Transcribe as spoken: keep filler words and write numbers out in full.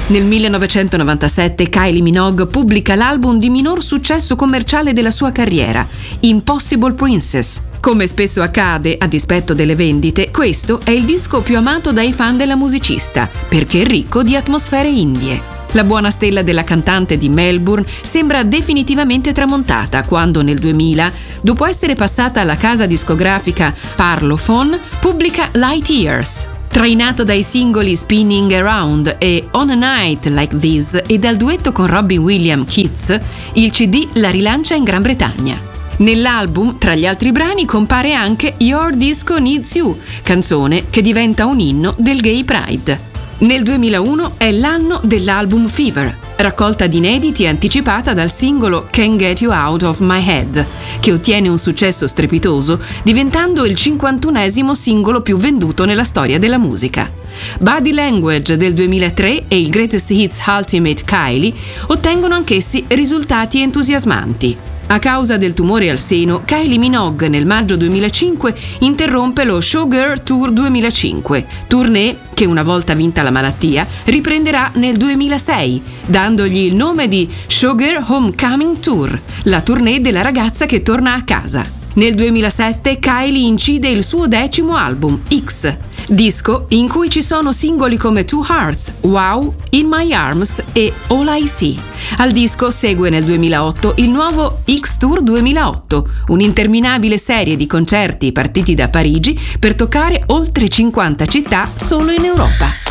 Nel millenovecentonovantasette Kylie Minogue pubblica l'album di minor successo commerciale della sua carriera, Impossible Princess. Come spesso accade, a dispetto delle vendite, questo è il disco più amato dai fan della musicista, perché è ricco di atmosfere indie. La buona stella della cantante di Melbourne sembra definitivamente tramontata quando nel duemila, dopo essere passata alla casa discografica Parlophone, pubblica Light Years. Trainato dai singoli Spinning Around e On a Night Like This e dal duetto con Robin Williams Kids, il C D la rilancia in Gran Bretagna. Nell'album, tra gli altri brani, compare anche Your Disco Needs You, canzone che diventa un inno del Gay Pride. Nel duemilauno è l'anno dell'album Fever, raccolta di inediti anticipata dal singolo Can't Get You Out of My Head, che ottiene un successo strepitoso, diventando il cinquantunesimo singolo più venduto nella storia della musica. Body Language del duemilatré e il Greatest Hits Ultimate Kylie ottengono anch'essi risultati entusiasmanti. A causa del tumore al seno, Kylie Minogue nel maggio duemilacinque interrompe lo Showgirl Tour duemilacinque, tournée che una volta vinta la malattia riprenderà nel duemilasei, dandogli il nome di Showgirl Homecoming Tour, la tournée della ragazza che torna a casa. Nel duemilasette Kylie incide il suo decimo album, X, disco in cui ci sono singoli come Two Hearts, Wow, In My Arms e All I See. Al disco segue nel duemilaotto il nuovo X Tour duemilaotto, un'interminabile serie di concerti partiti da Parigi per toccare oltre cinquanta città solo in Europa.